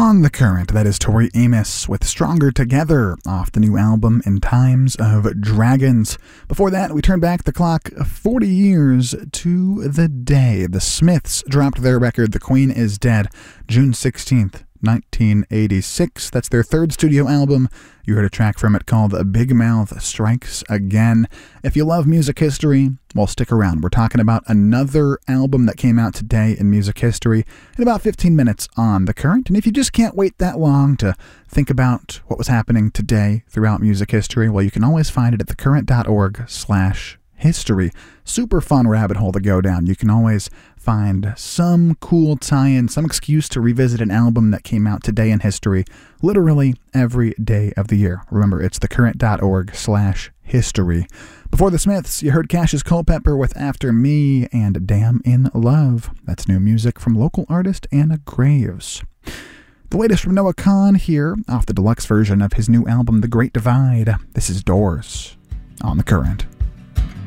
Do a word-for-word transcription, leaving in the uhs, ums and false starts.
On the Current, that is Tori Amos with Stronger Together off the new album In Times of Dragons. Before that, we turned back the clock forty years to the day the Smiths dropped their record The Queen Is Dead, June sixteenth, nineteen eighty-six. That's their third studio album. You heard a track from it called Big Mouth Strikes Again. If you love music history, well, stick around. We're talking about another album that came out today in music history in about fifteen minutes on The Current. And if you just can't wait that long to think about what was happening today throughout music history, well, you can always find it at thecurrent.org slash history. Super fun rabbit hole to go down. You can always find some cool tie-in, some excuse to revisit an album that came out today in history, literally every day of the year. Remember, it's thecurrent.org slash history. Before the Smiths, you heard Cassius Culpepper with After Me and Damn in Love. That's new music from local artist Anna Graves. The latest from Noah Kahan here, off the deluxe version of his new album, The Great Divide. This is Doors on The Current.